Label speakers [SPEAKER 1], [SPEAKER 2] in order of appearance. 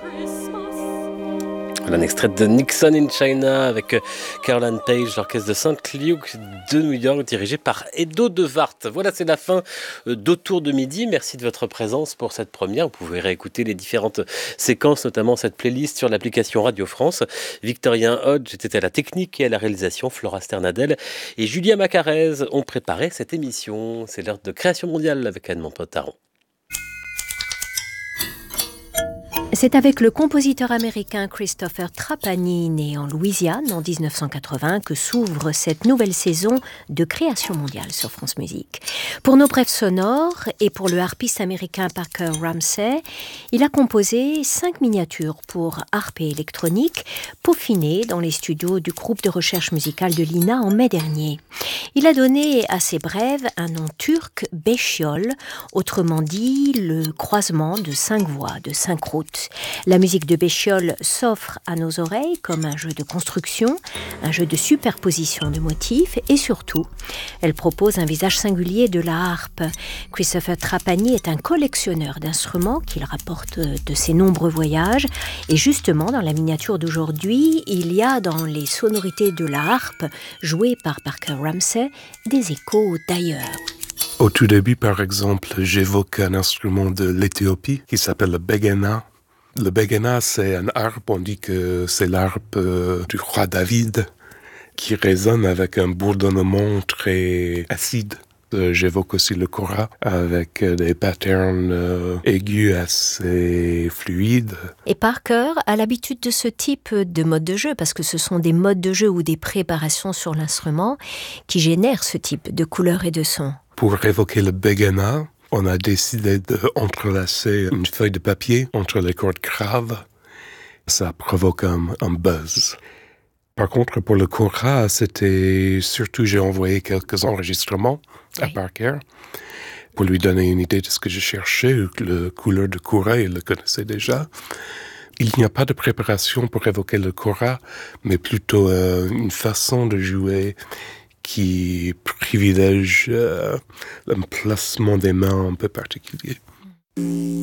[SPEAKER 1] Un extrait de Nixon in China avec Caroline Page, l'orchestre de St. Luke de New York, dirigé par Edo de Wart. Voilà, c'est la fin d'Autour de midi. Merci de votre présence pour cette première. Vous pouvez réécouter les différentes séquences, notamment cette playlist sur l'application Radio France. Victorien Hodge était à la technique et à la réalisation. Flora Sternadel et Julia Macarez ont préparé cette émission. C'est l'heure de Création mondiale avec Anne-Marie Potaron.
[SPEAKER 2] C'est avec le compositeur américain Christopher Trapani, né en Louisiane en 1980, que s'ouvre cette nouvelle saison de Création mondiale sur France Musique. Pour nos brèves sonores et pour le harpiste américain Parker Ramsey, il a composé 5 miniatures pour harpe et électronique, peaufinées dans les studios du groupe de recherche musicale de l'INA en mai dernier. Il a donné à ces brèves un nom turc, Beşyol, autrement dit le croisement de 5 voix, de 5 routes. La musique de Beşyol s'offre à nos oreilles comme un jeu de construction, un jeu de superposition de motifs et surtout, elle propose un visage singulier de la harpe. Christopher Trapani est un collectionneur d'instruments qu'il rapporte de ses nombreux voyages et justement dans la miniature d'aujourd'hui, il y a dans les sonorités de la harpe jouée par Parker Ramsey des échos d'ailleurs.
[SPEAKER 3] Au tout début, par exemple, j'évoque un instrument de l'Éthiopie qui s'appelle le begena. Le begena, c'est une harpe, on dit que c'est l'harpe du roi David, qui résonne avec un bourdonnement très acide. J'évoque aussi le kora avec des patterns aigus assez fluides.
[SPEAKER 2] Et Parker a l'habitude de ce type de mode de jeu, parce que ce sont des modes de jeu ou des préparations sur l'instrument qui génèrent ce type de couleurs et de sons.
[SPEAKER 3] Pour évoquer le begena, on a décidé d'entrelacer une feuille de papier entre les cordes graves. Ça provoque un buzz. Par contre, pour le kora, c'était surtout, j'ai envoyé quelques enregistrements à Parker pour lui donner une idée de ce que je cherchais. Le couleur de kora, il le connaissait déjà. Il n'y a pas de préparation pour évoquer le kora, mais plutôt une façon de jouer qui privilège un placement des mains un peu particulier.